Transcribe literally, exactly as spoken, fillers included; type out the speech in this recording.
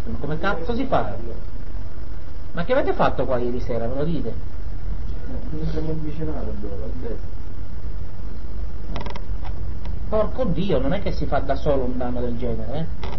Ma come cazzo si fa? Ma che avete fatto qua ieri sera, me lo dite? Non siamo avvicinati allora, a destra. Porco Dio, non è che si fa da solo un danno del genere, eh?